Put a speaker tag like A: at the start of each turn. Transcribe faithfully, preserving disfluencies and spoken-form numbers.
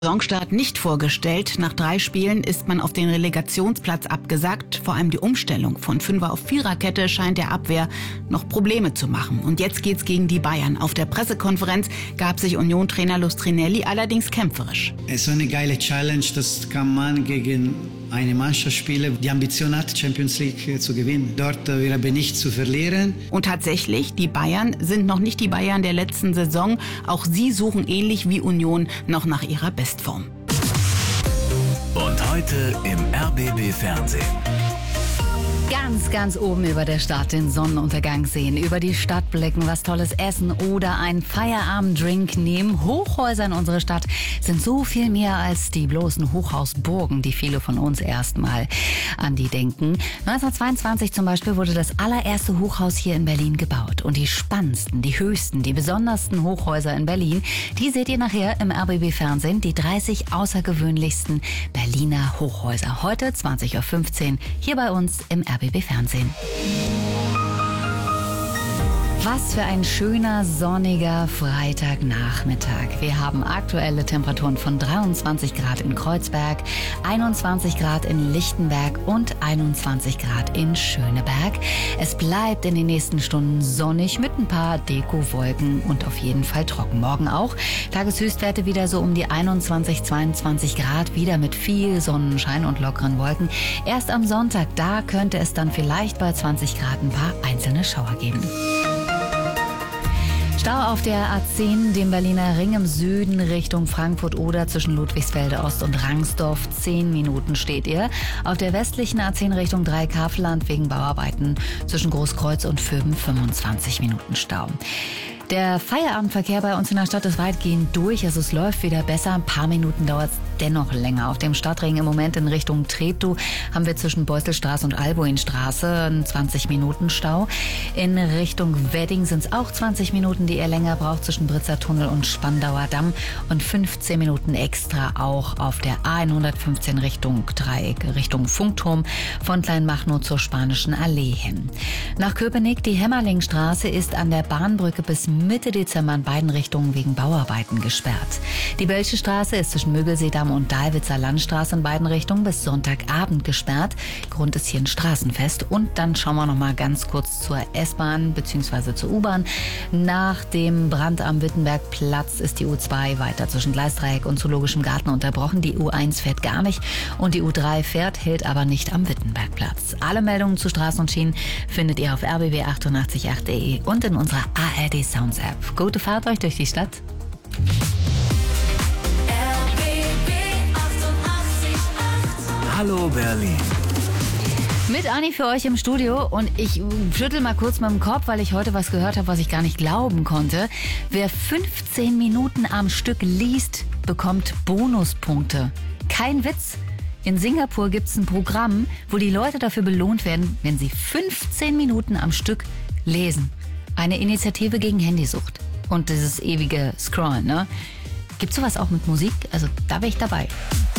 A: Saisonstart nicht vorgestellt. Nach drei Spielen ist man auf den Relegationsplatz abgesackt. Vor allem die Umstellung von Fünfer- auf Viererkette scheint der Abwehr noch Probleme zu machen. Und jetzt geht's gegen die Bayern. Auf der Pressekonferenz gab sich Union-Trainer Lustrinelli allerdings kämpferisch.
B: Es ist eine geile Challenge, das kann man gegen eine Mannschaft spielen, die Ambition hat, Champions League zu gewinnen. Dort wäre aber nicht zu verlieren.
A: Und tatsächlich, die Bayern sind noch nicht die Bayern der letzten Saison. Auch sie suchen ähnlich wie Union noch nach ihrer Bestform.
C: Und heute im R B B Fernsehen.
D: Ganz, ganz oben über der Stadt den Sonnenuntergang sehen, über die Stadt blicken, was Tolles essen oder einen Feierabenddrink nehmen. Hochhäuser in unserer Stadt sind so viel mehr als die bloßen Hochhausburgen, die viele von uns erstmal an die denken. neunzehnhundertzweiundzwanzig zum Beispiel wurde das allererste Hochhaus hier in Berlin gebaut. Und die spannendsten, die höchsten, die besondersten Hochhäuser in Berlin, die seht ihr nachher im R B B Fernsehen. Die dreißig außergewöhnlichsten Berliner Hochhäuser. Heute zwanzig Uhr fünfzehn hier bei uns im R B B Fernsehen. Was für ein schöner, sonniger Freitagnachmittag. Wir haben aktuelle Temperaturen von dreiundzwanzig Grad in Kreuzberg, einundzwanzig Grad in Lichtenberg und einundzwanzig Grad in Schöneberg. Es bleibt in den nächsten Stunden sonnig mit ein paar Dekowolken und auf jeden Fall trocken. Morgen auch. Tageshöchstwerte wieder so um die einundzwanzig, zweiundzwanzig Grad, wieder mit viel Sonnenschein und lockeren Wolken. Erst am Sonntag, da könnte es dann vielleicht bei zwanzig Grad ein paar einzelne Schauer geben. Stau auf der A zehn, dem Berliner Ring im Süden Richtung Frankfurt oder zwischen Ludwigsfelde Ost und Rangsdorf. Zehn Minuten steht ihr. Auf der westlichen A zehn Richtung Dreieckhavelland wegen Bauarbeiten zwischen Großkreuz und Vöben fünfundzwanzig Minuten Stau. Der Feierabendverkehr bei uns in der Stadt ist weitgehend durch. Also es läuft wieder besser. Ein paar Minuten dauert es dennoch länger. Auf dem Stadtring im Moment in Richtung Treptow haben wir zwischen Beuselstraße und Albuinstraße einen zwanzig Minuten Stau. In Richtung Wedding sind es auch zwanzig Minuten, die ihr länger braucht zwischen Britzer Tunnel und Spandauer Damm. Und fünfzehn Minuten extra auch auf der A hundertfünfzehn Richtung Dreieck, Richtung Funkturm von Kleinmachnow zur Spanischen Allee hin. Nach Köpenick, die Hämmerlingstraße ist an der Bahnbrücke bis Mitte Dezember in beiden Richtungen wegen Bauarbeiten gesperrt. Die Belsche Straße ist zwischen Mögelseedamm und Dahlwitzer Landstraße in beiden Richtungen bis Sonntagabend gesperrt. Grund ist hier ein Straßenfest. Und dann schauen wir noch mal ganz kurz zur S-Bahn bzw. zur U-Bahn. Nach dem Brand am Wittenbergplatz ist die U zwei weiter zwischen Gleisdreieck und Zoologischem Garten unterbrochen. Die U eins fährt gar nicht und die U drei fährt, hält aber nicht am Wittenbergplatz. Alle Meldungen zu Straßen und Schienen findet ihr auf r b b achtundachtzig punkt acht punkt de und in unserer A R D Sounds App. Gute Fahrt euch durch die Stadt.
C: Hallo Berlin.
D: Mit Anni für euch im Studio und ich schüttel mal kurz mit dem Kopf, weil ich heute was gehört habe, was ich gar nicht glauben konnte. Wer fünfzehn Minuten am Stück liest, bekommt Bonuspunkte. Kein Witz. In Singapur gibt es ein Programm, wo die Leute dafür belohnt werden, wenn sie fünfzehn Minuten am Stück lesen. Eine Initiative gegen Handysucht. Und dieses ewige Scrollen, ne? Gibt's sowas auch mit Musik? Also da wäre ich dabei.